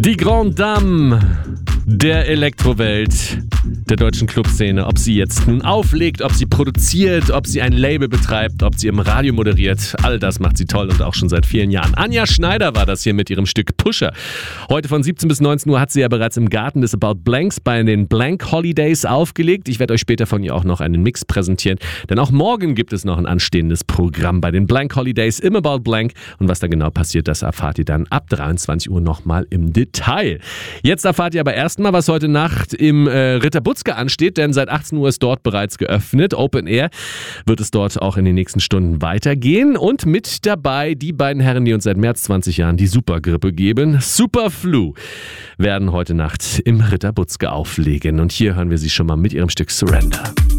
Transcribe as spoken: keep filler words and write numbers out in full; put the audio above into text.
Die Grande Dame der Elektrowelt, der deutschen Clubszene. Ob sie jetzt nun auflegt, ob sie produziert, ob sie ein Label betreibt, ob sie im Radio moderiert. All das macht sie toll und auch schon seit vielen Jahren. Anja Schneider war das hier mit ihrem Stück Pusher. Heute von siebzehn bis neunzehn Uhr hat sie ja bereits im Garten des About Blanks bei den Blank Holidays aufgelegt. Ich werde euch später von ihr auch noch einen Mix präsentieren, denn auch morgen gibt es noch ein anstehendes Programm bei den Blank Holidays im About Blank. Und was da genau passiert, das erfahrt ihr dann ab dreiundzwanzig Uhr nochmal im Detail. Jetzt erfahrt ihr aber erstmal, was heute Nacht im äh, Ritter Butzke ansteht, denn seit achtzehn Uhr ist dort bereits geöffnet. Open Air wird es dort auch in den nächsten Stunden weitergehen. Und mit dabei die beiden Herren, die uns seit mehr als zwanzig Jahren die Supergrippe geben. Superflu werden heute Nacht im Ritter Butzke auflegen. Und hier hören wir sie schon mal mit ihrem Stück Surrender.